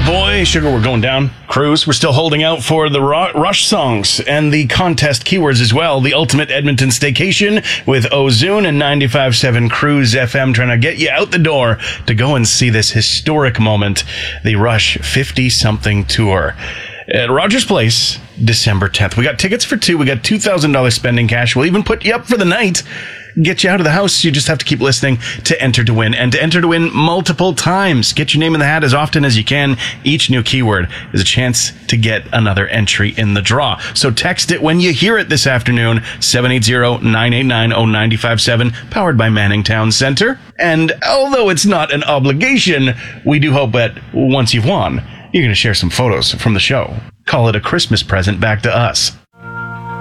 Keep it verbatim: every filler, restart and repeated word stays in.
Oh boy, Sugar, we're going down. Cruise, we're still holding out for the Ru- Rush songs and the contest keywords as well. The Ultimate Edmonton Staycation with Ozune and ninety-five point seven Cruise F M, trying to get you out the door to go and see this historic moment, the Rush fifty-something tour at Rogers Place, December tenth. We got tickets for two. We got two thousand dollars spending cash. We'll even put you up for the night. Get you out of the house. You just have to keep listening to enter to win, and to enter to win multiple times. Get your name in the hat as often as you can. Each new keyword is a chance to get another entry in the draw. So text it when you hear it this afternoon, seven eight zero, nine eight nine, zero nine five seven, powered by Manning Town Center. And although it's not an obligation, we do hope that once you've won, you're going to share some photos from the show. Call it a Christmas present back to us.